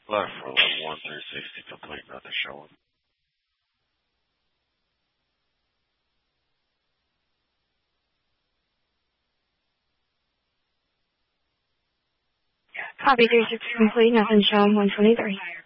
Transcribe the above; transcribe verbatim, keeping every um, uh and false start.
Left for like one through sixty complete, nothing showing. Copy three sixty complete, nothing showing one twenty-three.